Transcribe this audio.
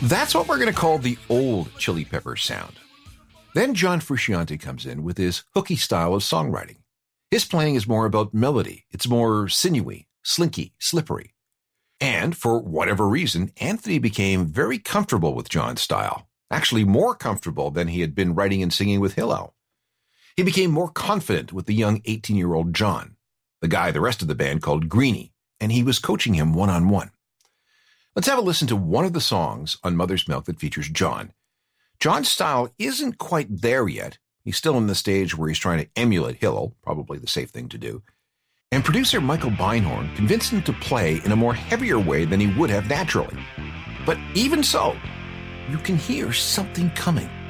That's what we're going to call the old Chili Peppers sound. Then John Frusciante comes in with his hooky style of songwriting. His playing is more about melody. It's more sinewy, slinky, slippery. And for whatever reason, Anthony became very comfortable with John's style, actually more comfortable than he had been writing and singing with Hillel. He became more confident with the young 18-year-old John, the guy the rest of the band called Greenie, and he was coaching him one-on-one. Let's have a listen to one of the songs on Mother's Milk that features John. John's style isn't quite there yet. He's still in the stage where he's trying to emulate Hillel, probably the safe thing to do. And producer Michael Beinhorn convinced him to play in a more heavier way than he would have naturally. But even so, you can hear something coming.